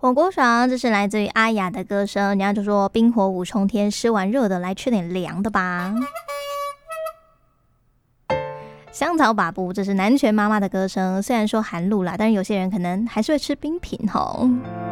火锅爽，这是来自于阿雅的歌声。人家就说冰火五重天，吃完热的来吃点凉的吧。香草把布，这是南拳妈妈的歌声。虽然说寒露啦，但是有些人可能还是会吃冰品吼。